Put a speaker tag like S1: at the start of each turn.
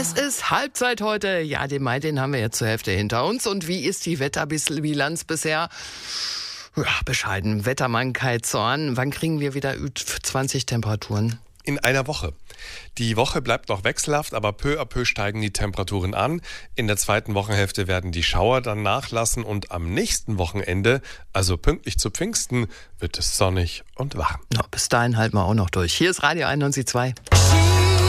S1: Es ist Halbzeit heute. Ja, den Mai, den haben wir jetzt zur Hälfte hinter uns. Und wie ist die Wetterbilanz bisher? Ja, bescheiden. Wettermann Kai Zorn. Wann kriegen wir wieder 20 Temperaturen?
S2: In einer Woche. Die Woche bleibt noch wechselhaft, aber peu à peu steigen die Temperaturen an. In der zweiten Wochenhälfte werden die Schauer dann nachlassen und am nächsten Wochenende, also pünktlich zu Pfingsten, wird es sonnig und warm.
S1: Ja, bis dahin halten wir auch noch durch. Hier ist Radio 91.2.